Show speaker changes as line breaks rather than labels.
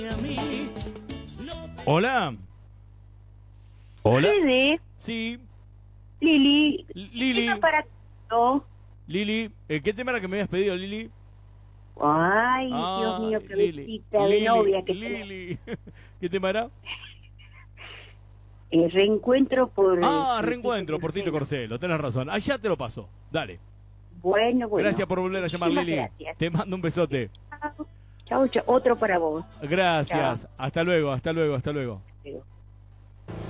Hola. Hola.
Fede,
Sí.
Lili,
Lili.
¿qué para todo?
Lili. ¿Qué tema era que me habías pedido, Lili?
Ay, Dios
Ah,
mío, qué
Lili.
besita de
Lili.
novia que tenés.
Lili. ¿Qué tema era?
Reencuentro por...
Reencuentro por Tito Corselo. Tenés razón. Allá te lo paso. Dale.
Bueno.
Gracias por volver a llamar,
Muchísimas
Lili.
gracias.
Te mando un besote.
Chau, chau. Otro para vos.
Gracias.
Chao.
Hasta luego, hasta luego, hasta luego.
Adiós.